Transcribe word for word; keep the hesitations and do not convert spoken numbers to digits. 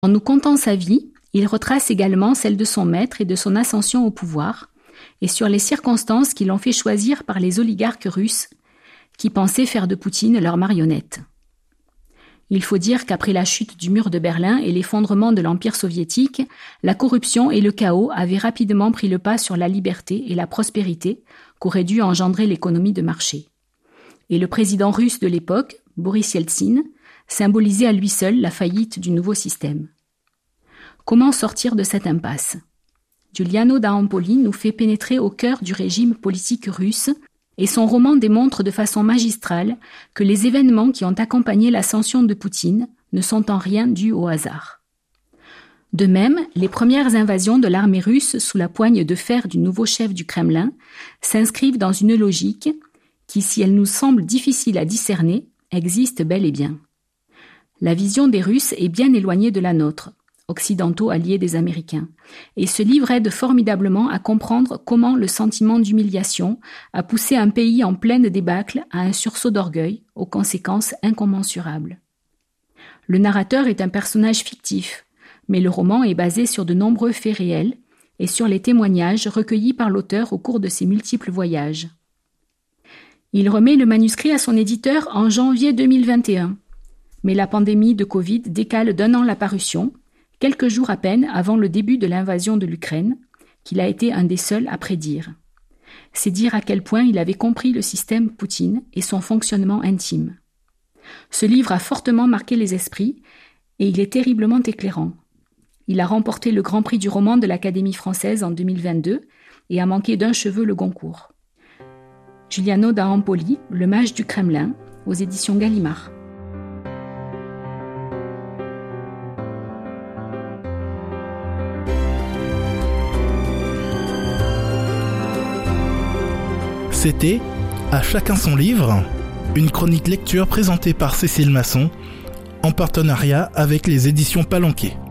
En nous contant sa vie, il retrace également celle de son maître et de son ascension au pouvoir, et sur les circonstances qui l'ont fait choisir par les oligarques russes qui pensaient faire de Poutine leur marionnette. Il faut dire qu'après la chute du mur de Berlin et l'effondrement de l'Empire soviétique, la corruption et le chaos avaient rapidement pris le pas sur la liberté et la prospérité qu'aurait dû engendrer l'économie de marché. Et le président russe de l'époque, Boris Yeltsin, symbolisait à lui seul la faillite du nouveau système. Comment sortir de cette impasse ? Giuliano da Empoli nous fait pénétrer au cœur du régime politique russe et son roman démontre de façon magistrale que les événements qui ont accompagné l'ascension de Poutine ne sont en rien dus au hasard. De même, les premières invasions de l'armée russe sous la poigne de fer du nouveau chef du Kremlin s'inscrivent dans une logique qui, si elle nous semble difficile à discerner, existe bel et bien. La vision des Russes est bien éloignée de la nôtre, occidentaux alliés des Américains, et ce livre aide formidablement à comprendre comment le sentiment d'humiliation a poussé un pays en pleine débâcle à un sursaut d'orgueil, aux conséquences incommensurables. Le narrateur est un personnage fictif, mais le roman est basé sur de nombreux faits réels et sur les témoignages recueillis par l'auteur au cours de ses multiples voyages. Il remet le manuscrit à son éditeur en janvier deux mille vingt et un. Mais la pandémie de Covid décale d'un an la parution, quelques jours à peine avant le début de l'invasion de l'Ukraine, qu'il a été un des seuls à prédire. C'est dire à quel point il avait compris le système Poutine et son fonctionnement intime. Ce livre a fortement marqué les esprits et il est terriblement éclairant. Il a remporté le Grand Prix du roman de l'Académie française en deux mille vingt-deux et a manqué d'un cheveu le Goncourt. Giuliano da Empoli, Le Mage du Kremlin, aux éditions Gallimard. C'était À chacun son livre, une chronique lecture présentée par Cécile Masson en partenariat avec les éditions Palanquet.